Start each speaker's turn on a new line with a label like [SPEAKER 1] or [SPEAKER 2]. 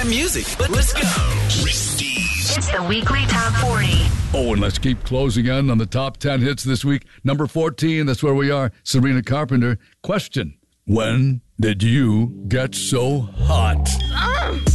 [SPEAKER 1] and music. Let's go. Christie's.
[SPEAKER 2] It's the weekly top 40.
[SPEAKER 3] Oh, and let's keep closing in on the top 10 hits this week. Number 14, that's where we are. Sabrina Carpenter. Question: when did you get so hot?